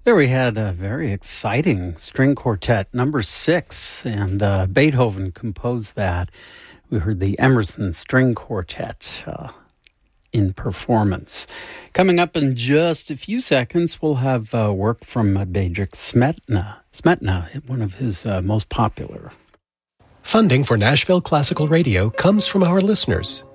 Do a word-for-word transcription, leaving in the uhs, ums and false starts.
There we had a very exciting string quartet, number six, and uh, Beethoven composed that. We heard the Emerson String Quartet uh, in performance. Coming up in just a few seconds, we'll have uh, work from uh, Bedřich Smetana, Smetana, one of his uh, most popular. Funding for Nashville Classical Radio comes from our listeners.